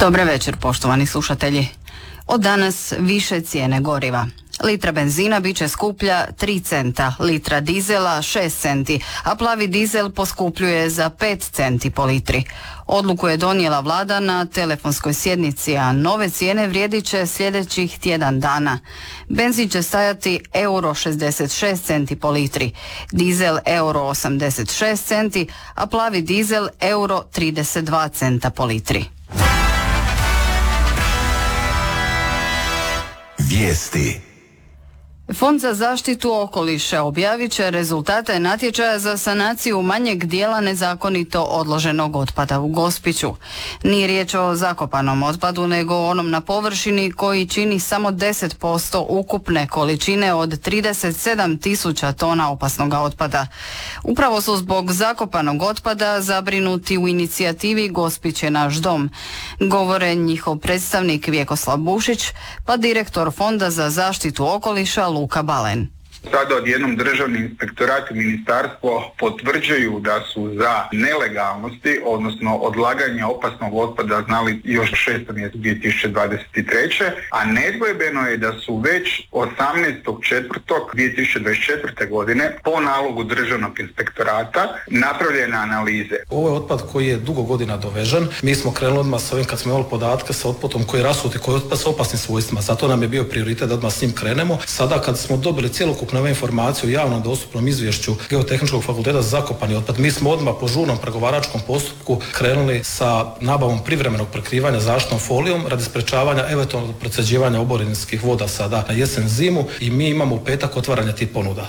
Dobar večer, poštovani slušatelji. Od danas više cijene goriva. Litra benzina bit će skuplja 3 centa, litra dizela 6 centi, a plavi dizel poskupljuje za 5 centi po litri. Odluku je donijela vlada na telefonskoj sjednici, a nove cijene vrijedit će sljedećih tjedan dana. Benzin će stajati euro 66 centi po litri, dizel euro 86 centi, a plavi dizel euro 32 centa po litri. Vijesti. Fond za zaštitu okoliša objavit će rezultate natječaja za sanaciju manjeg dijela nezakonito odloženog otpada u Gospiću. Nije riječ o zakopanom otpadu, nego onom na površini koji čini samo 10% ukupne količine od 37.000 tona opasnog otpada. Upravo su zbog zakopanog otpada zabrinuti u inicijativi Gospić je naš dom. Govore njihov predstavnik Vjekoslav Bušić, pa direktor Fonda za zaštitu okoliša Luka Balen. Sada odjednom državni inspektorat i ministarstvo potvrđuju da su za nelegalnosti, odnosno odlaganje opasnog otpada znali još 6. mjeseca 2023. A nedvojbeno je da su već 18.4.2024. godine po nalogu državnog inspektorata napravljene analize. Ovo je otpad koji je dugo godina dovežen. Mi smo krenuli odmah s ovim kad smo imali podatke sa otpadom koji je rasuti, koji je otpad sa opasnim svojstvima. Zato nam je bio prioritet da odmah s njim krenemo. Sada kad smo dobili cjelokupne ove informacije u javnom dostupnom izvješću Geotehničkog fakulteta za zakopani otpad, mi smo odmah po žurnom pregovaračkom postupku krenuli sa nabavom privremenog prekrivanja zaštitnom folijom radi sprečavanja eventualnog procjeđivanja oborinskih voda sada na jesen zimu i mi imamo u petak otvaranje tih ponuda.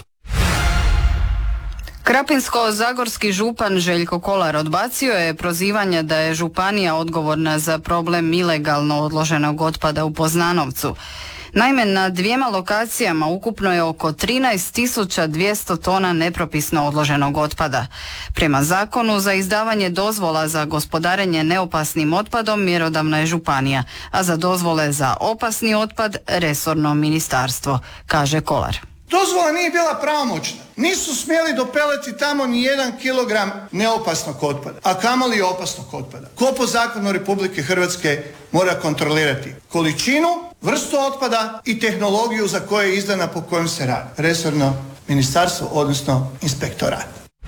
Krapinsko-zagorski župan Željko Kolar odbacio je prozivanja da je županija odgovorna za problem ilegalno odloženog otpada u Poznanovcu. Naime, na 2 lokacijama ukupno je oko 13.200 tona nepropisno odloženog otpada. Prema zakonu za izdavanje dozvola za gospodarenje neopasnim otpadom mjerodavna je županija, a za dozvole za opasni otpad resorno ministarstvo, kaže Kolar. Dozvola nije bila pravomoćna. Nisu smjeli dopeleti tamo ni 1 kilogram neopasnog otpada, a kamoli opasnog otpada. Ko po zakonu Republike Hrvatske mora kontrolirati količinu, vrstu otpada i tehnologiju za koje je izdana po kojem se radi. Resorno ministarstvo, odnosno inspektorat.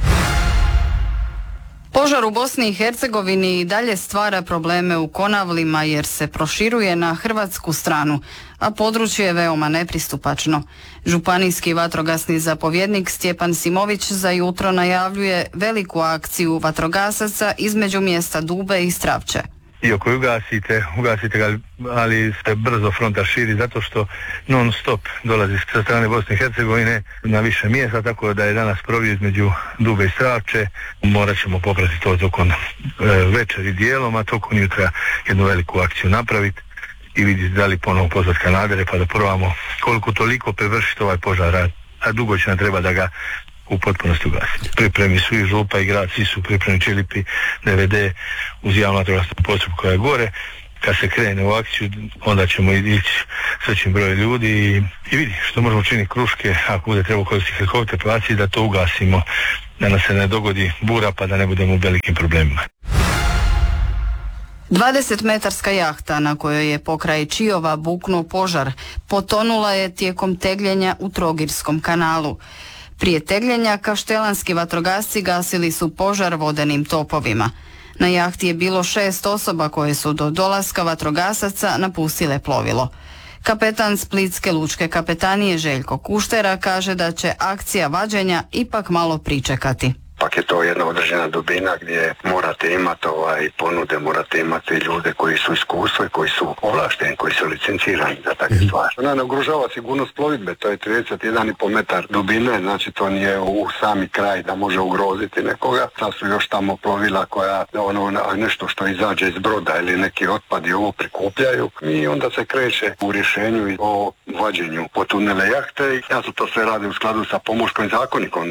Požar u Bosni i Hercegovini i dalje stvara probleme u Konavlima jer se proširuje na hrvatsku stranu, a područje je veoma nepristupačno. Županijski vatrogasni zapovjednik Stjepan Simović za jutro najavljuje veliku akciju vatrogasaca između mjesta Dube i Stravče. I ako ugasite ga, ali se brzo fronta širi zato što non stop dolazi sa strane Bosne i Hercegovine na više mjesta, tako da je danas provio između Dube i Stravče. Morat ćemo popratiti to tokom večeri dijelom, a tokom jutra jednu veliku akciju napraviti i vidjeti da li ponovo pozvati kanadere pa da probamo koliko toliko prevršiti ovaj požar, a dugo će nam treba da ga u potpunosti ugasiti. Pripremi su i župa i grad, svi su pripremni Čilipi, DVD uz javno vatrogasnu postupku koja je gore. Kad se krene u akciju, onda ćemo ići s većim brojem ljudi i vidi što možemo činiti kruške, ako bude treba koristiti helikopter plaći, da to ugasimo, da nam se ne dogodi bura pa da ne budemo u velikim problemima. 20-metarska jahta na kojoj je pokraj Čiova buknuo požar potonula je tijekom tegljenja u Trogirskom kanalu. Prije tegljenja kaštelanski vatrogasci gasili su požar vodenim topovima. Na jahti je bilo 6 osoba koje su do dolaska vatrogasaca napustile plovilo. Kapetan Splitske lučke kapetanije Željko Kuštera kaže da će akcija vađenja ipak malo pričekati. Pak je to jedna određena dubina gdje morate imati ponude, morate imati ljude koji su iskustvo i koji su ovlašteni, koji su licencirani za takve stvari. Ona ne ugrožava sigurnost plovidbe, to je 31,5 metar dubine, znači to nije u sami kraj da može ugroziti nekoga. Sad su još tamo plovila koja nešto što izađe iz broda ili neki otpad i ovo prikupljaju i onda se kreće u rješenju o vađenju potunele jahte i jasno to sve radi u skladu sa Pomorskim zakonikom.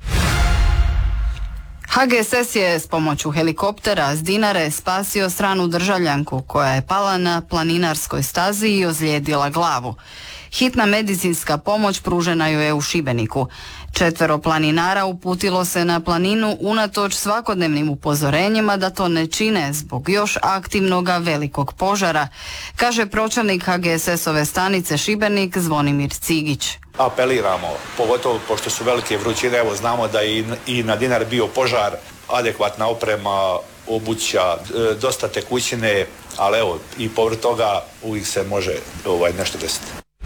HGSS je s pomoću helikoptera s Dinare spasio stranu državljanku koja je pala na planinarskoj stazi i ozlijedila glavu. Hitna medicinska pomoć pružena joj je u Šibeniku. 4 planinara uputilo se na planinu unatoč svakodnevnim upozorenjima da to ne čine zbog još aktivnoga velikog požara, kaže pročelnik HGSS-ove stanice Šibenik Zvonimir Cigić. Apeliramo, pogotovo pošto su velike vrućine, evo znamo da je i na Dinari bio požar, adekvatna oprema, obuća, dosta tekućine, ali evo i povrh toga uvijek se može nešto desiti.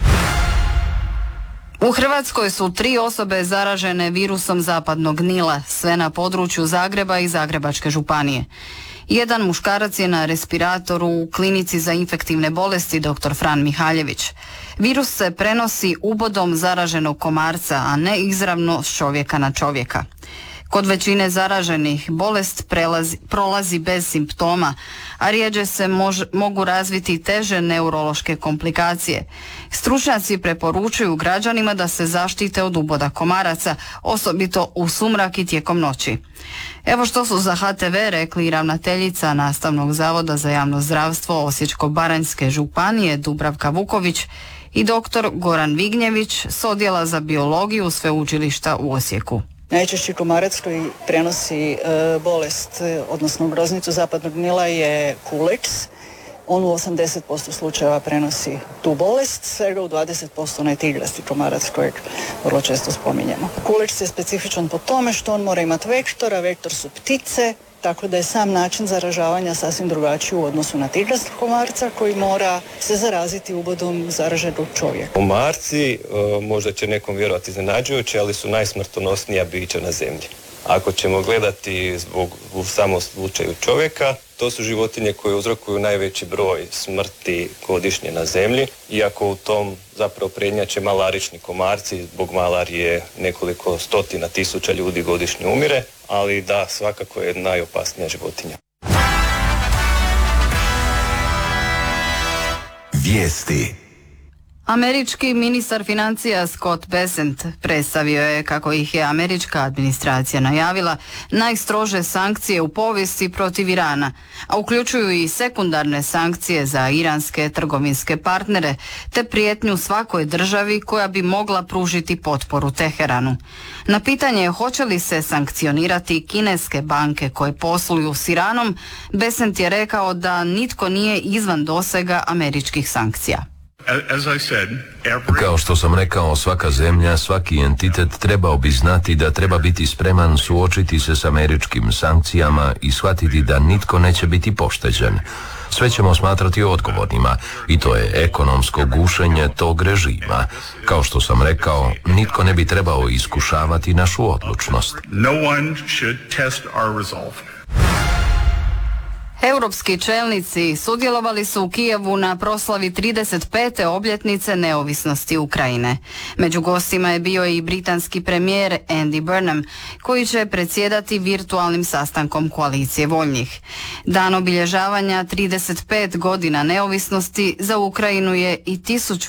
U Hrvatskoj su 3 osobe zaražene virusom zapadnog Nila, sve na području Zagreba i Zagrebačke županije. Jedan muškarac je na respiratoru u klinici za infektivne bolesti dr. Fran Mihaljević. Virus se prenosi ubodom zaraženog komarca, a ne izravno s čovjeka na čovjeka. Kod većine zaraženih bolest prolazi bez simptoma, a rijeđe se mogu razviti teže neurološke komplikacije. Stručnjaci preporučuju građanima da se zaštite od uboda komaraca, osobito u sumrak i tijekom noći. Evo što su za HTV rekli ravnateljica Nastavnog zavoda za javno zdravstvo Osječko-baranjske županije Dubravka Vuković i dr. Goran Vignjević s odjela za biologiju Sveučilišta u Osijeku. Najčešći komarac koji prenosi bolest, odnosno groznicu zapadnog Nila je kuleks. On u 80% slučajeva prenosi tu bolest, svega u 20% onaj tigrasti komarac kojeg vrlo često spominjemo. Kuleks je specifičan po tome što on mora imati vektora, vektor su ptice, tako da je sam način zaražavanja sasvim drugačiji u odnosu na tigrastog komarca koji mora se zaraziti ubodom zaraženog čovjeka. Komarci, možda će nekom vjerovati iznenađujuće, ali su najsmrtonosnija bića na zemlji. Ako ćemo gledati u samom slučaju čovjeka, to su životinje koje uzrokuju najveći broj smrti godišnje na zemlji, iako u tom zapravo prednjače malarični komarci, zbog malarije nekoliko stotina tisuća ljudi godišnje umire, ali da, svakako je najopasnija životinja. Vijesti. Američki ministar financija Scott Bessent predstavio je, kako ih je američka administracija najavila, najstrože sankcije u povijesti protiv Irana, a uključuju i sekundarne sankcije za iranske trgovinske partnere, te prijetnju svakoj državi koja bi mogla pružiti potporu Teheranu. Na pitanje hoće li se sankcionirati kineske banke koje posluju s Iranom, Bessent je rekao da nitko nije izvan dosega američkih sankcija. Kao što sam rekao, svaka zemlja, svaki entitet trebao bi znati da treba biti spreman suočiti se s američkim sankcijama i shvatiti da nitko neće biti pošteđen. Sve ćemo smatrati odgovornima i to je ekonomsko gušenje tog režima. Kao što sam rekao, nitko ne bi trebao iskušavati našu odlučnost. Europski čelnici sudjelovali su u Kijevu na proslavi 35. obljetnice neovisnosti Ukrajine. Među gostima je bio i britanski premijer Andy Burnham, koji će predsjedati virtualnim sastankom koalicije voljnih. Dan obilježavanja 35 godina neovisnosti za Ukrajinu je i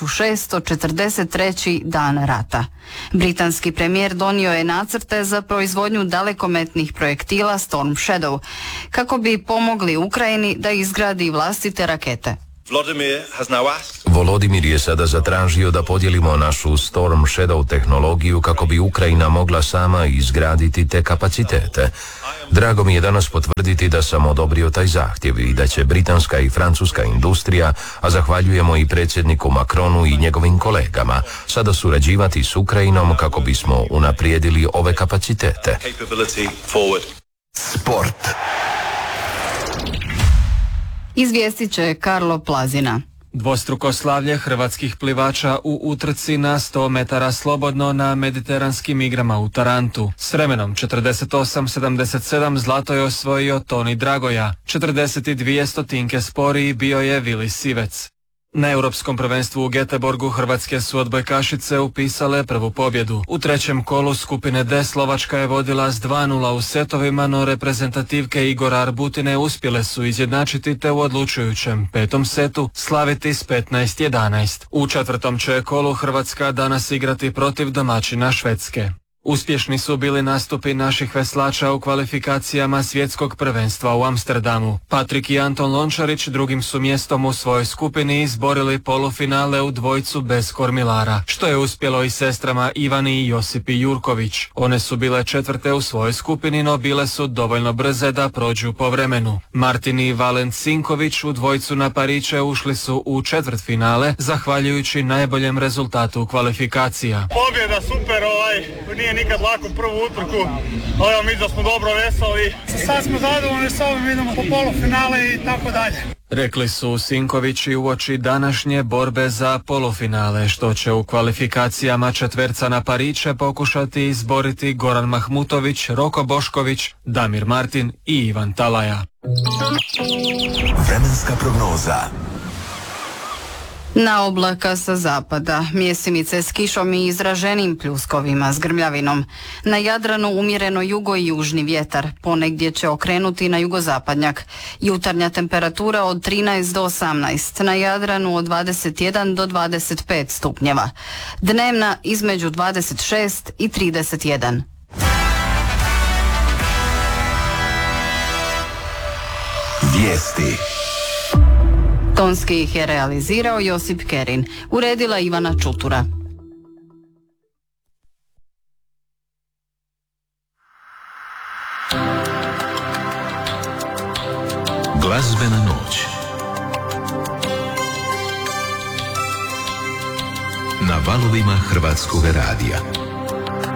1643. dan rata. Britanski premijer donio je nacrte za proizvodnju dalekometnih projektila Storm Shadow, kako bi pomogli Ukrajini da izgradi vlastite rakete. Volodimir je sada zatražio da podijelimo našu Storm Shadow tehnologiju kako bi Ukrajina mogla sama izgraditi te kapacitete. Drago mi je danas potvrditi da sam odobrio taj zahtjev i da će britanska i francuska industrija, a zahvaljujemo i predsjedniku Macronu i njegovim kolegama, sada surađivati s Ukrajinom kako bismo unaprijedili ove kapacitete. Sport. Izvijestit će Karlo Plazina. Dvostruko slavlje hrvatskih plivača u utrci na 100 metara slobodno na mediteranskim igrama u Tarantu. S vremenom 48:77 zlato je osvojio Toni Dragoja, 42 stotinke sporiji bio je Vili Sivec. Na europskom prvenstvu u Göteborgu hrvatske su odbojkašice upisale prvu pobjedu. U trećem kolu skupine D Slovačka je vodila s 2:0 u setovima, no reprezentativke Igora Arbutine uspjele su izjednačiti te u odlučujućem 5. setu slaviti s 15:11. U četvrtom će kolu Hrvatska danas igrati protiv domaćina Švedske. Uspješni su bili nastupi naših veslača u kvalifikacijama svjetskog prvenstva u Amsterdamu. Patrik i Anton Lončarić drugim su mjestom u svojoj skupini izborili polufinale u dvojcu bez kormilara, što je uspjelo i sestrama Ivani i Josipi Jurković. One su bile četvrte u svojoj skupini, no bile su dovoljno brze da prođu po vremenu. Martin i Valent Sinković u dvojcu na pariće ušli su u četvrtfinale, zahvaljujući najboljem rezultatu kvalifikacija. Pobjeda, super, nije nikad lako prvu utrku, ali mi da smo dobro veslali. Sad smo zadovoljni s ovim, idemo po polufinale i tako dalje. Rekli su Sinkovići uoči današnje borbe za polufinale, što će u kvalifikacijama četverca na pariće pokušati izboriti Goran Mahmutović, Roko Bošković, Damir Martin i Ivan Talaja. Vremenska prognoza. Na oblaka sa zapada, mjesimice s kišom i izraženim pljuskovima s grmljavinom. Na Jadranu umjereno jugo i južni vjetar, ponegdje će okrenuti na jugozapadnjak. Jutarnja temperatura od 13 do 18, na Jadranu od 21 do 25 stupnjeva. Dnevna između 26 i 31. Vijesti. Tonski ih je realizirao Josip Kerin, uredila Ivana Čutura. Glazbena noć. Na valovima Hrvatskog radija.